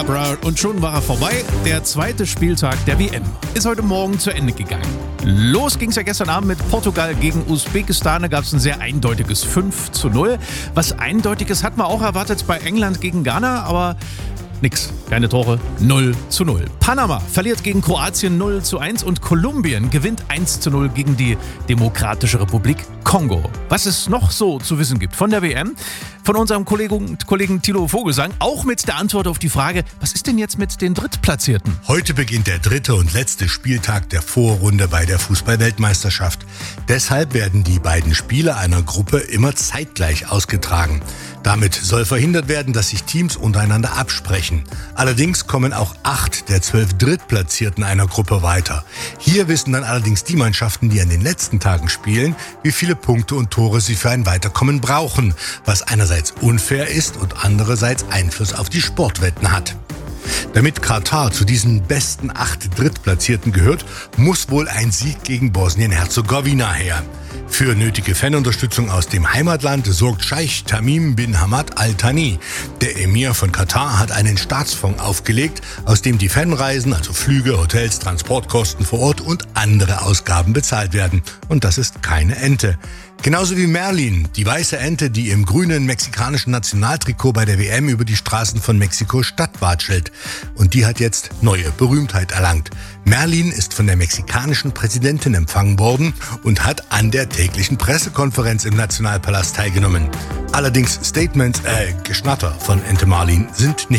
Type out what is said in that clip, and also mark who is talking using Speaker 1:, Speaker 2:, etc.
Speaker 1: Und schon war er vorbei. Der zweite Spieltag der WM ist heute Morgen zu Ende gegangen. Los ging es ja gestern Abend mit Portugal gegen Usbekistan. Da gab es ein sehr eindeutiges 5:0. Was Eindeutiges hat man auch erwartet bei England gegen Ghana, aber nix. Keine Tore. 0:0. Panama verliert gegen Kroatien 0:1 und Kolumbien gewinnt 1:0 gegen die Demokratische Republik Kongo. Was es noch so zu wissen gibt von der WM, von unserem Kollegen Thilo Vogelsang, auch mit der Antwort auf die Frage, was ist denn jetzt mit den Drittplatzierten?
Speaker 2: Heute beginnt der dritte und letzte Spieltag der Vorrunde bei der Fußball-Weltmeisterschaft. Deshalb werden die beiden Spiele einer Gruppe immer zeitgleich ausgetragen. Damit soll verhindert werden, dass sich Teams untereinander absprechen. Allerdings kommen auch 8 der 12 Drittplatzierten einer Gruppe weiter. Hier wissen dann allerdings die Mannschaften, die an den letzten Tagen spielen, wie viele Punkte und Tore sie für ein Weiterkommen brauchen, was einerseits unfair ist und andererseits Einfluss auf die Sportwetten hat. Damit Katar zu diesen besten 8 Drittplatzierten gehört, muss wohl ein Sieg gegen Bosnien-Herzegowina her. Für nötige Fanunterstützung aus dem Heimatland sorgt Scheich Tamim bin Hamad Al Thani. Der Emir von Katar hat einen Staatsfonds aufgelegt, aus dem die Fanreisen, also Flüge, Hotels, Transportkosten vor Ort und andere Ausgaben bezahlt werden. Und das ist keine Ente. Genauso wie Merlin, die weiße Ente, die im grünen mexikanischen Nationaltrikot bei der WM über die Straßen von Mexiko-Stadt watschelt. Und die hat jetzt neue Berühmtheit erlangt. Merlin ist von der mexikanischen Präsidentin empfangen worden und hat an der täglichen Pressekonferenz im Nationalpalast teilgenommen. Allerdings Geschnatter von Ente Merlin sind nicht